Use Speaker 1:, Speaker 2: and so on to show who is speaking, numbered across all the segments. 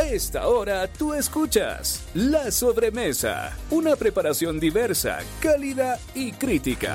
Speaker 1: esta hora tú escuchas La Sobremesa, una preparación diversa, cálida y crítica.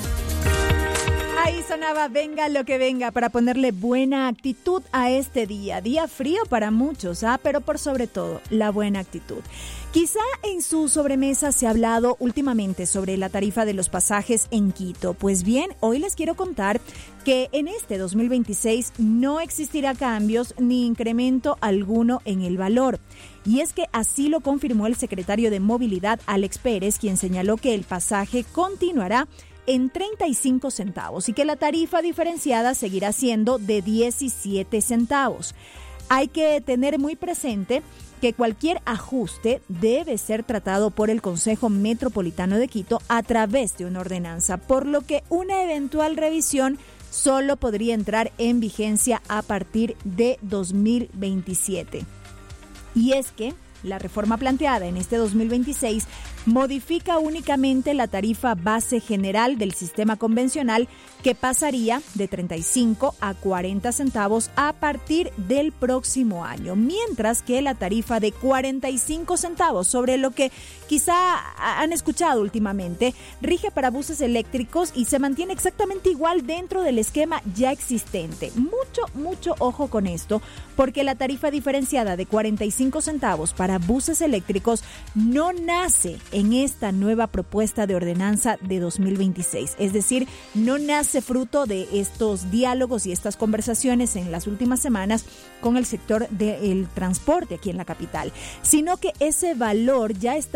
Speaker 2: Ahí sonaba Venga lo que venga para ponerle buena actitud a este día. Día frío para muchos, pero por sobre todo la buena actitud. Quizá en su sobremesa se ha hablado últimamente sobre la tarifa de los pasajes en Quito. Pues bien, hoy les quiero contar que en este 2026 no existirá cambios ni incremento alguno en el valor. Y es que así lo confirmó el secretario de Movilidad, Alex Pérez, quien señaló que el pasaje continuará en 35 centavos y que la tarifa diferenciada seguirá siendo de 17 centavos. Hay que tener muy presente que cualquier ajuste debe ser tratado por el Consejo Metropolitano de Quito a través de una ordenanza, por lo que una eventual revisión solo podría entrar en vigencia a partir de 2027. Y es que la reforma planteada en este 2026 modifica únicamente la tarifa base general del sistema convencional, que pasaría de 35 a 40 centavos a partir del próximo año, mientras que la tarifa de 45 centavos, sobre lo que quizá han escuchado últimamente, rige para buses eléctricos y se mantiene exactamente igual dentro del esquema ya existente. Mucho ojo con esto, porque la tarifa diferenciada de 45 centavos para buses eléctricos no nace en esta nueva propuesta de ordenanza de 2026. Es decir, no nace fruto de estos diálogos y estas conversaciones en las últimas semanas con el sector del transporte aquí en la capital, sino que ese valor ya está